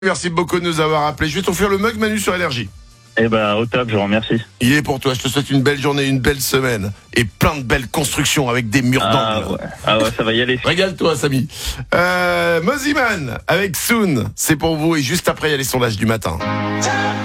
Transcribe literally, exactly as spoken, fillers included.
Merci beaucoup de nous avoir appelés. Je vais t'offrir le mug Manu sur Énergie. Eh ben, au top, je vous remercie. Il est pour toi. Je te souhaite une belle journée, une belle semaine et plein de belles constructions avec des murs Ah d'angle. ouais. ah ouais, ça va y aller. Régale-toi, Samy. Euh, Moziman avec Soon, c'est pour vous. Et juste après, il y a les sondages du matin.